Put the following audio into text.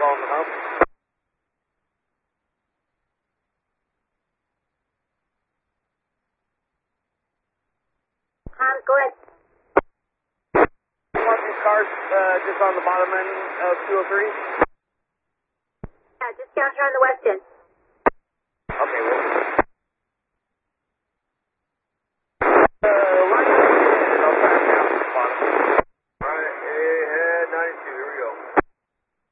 on the hump. Go ahead. Watching cars just on the bottom end of 203. Yeah, just counter on the west end.